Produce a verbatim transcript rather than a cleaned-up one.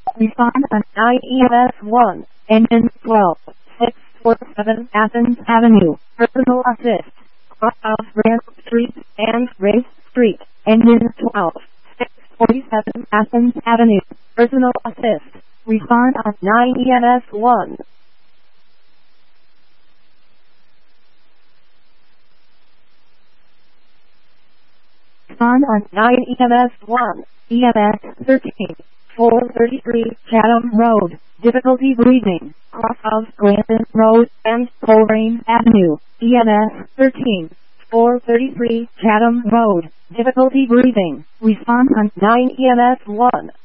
Respond on nine E M S one, engine twelve, six forty-seven Athens Avenue, personal assist, cross out Grant Street and Race Street, engine twelve, six forty-seven Athens Avenue, personal assist. Respond on nine E M S one. Respond on nine E M S one, E M S thirteen, four thirty-three Chatham Road, difficulty breathing, cross of Granton Road and Coleraine Avenue, E M S thirteen, four thirty-three Chatham Road, difficulty breathing. Respond on nine E M S one.